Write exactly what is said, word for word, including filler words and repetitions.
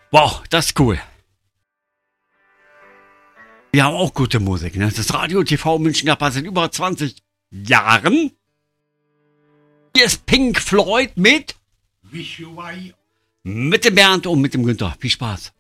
Wow, das ist cool. Wir haben auch gute Musik, ne? Das Radio T V München-Nachbar seit über zwanzig Jahren. Hier ist Pink Floyd mit Wish You Why. mit dem Bernd und mit dem Günther. Viel Spaß.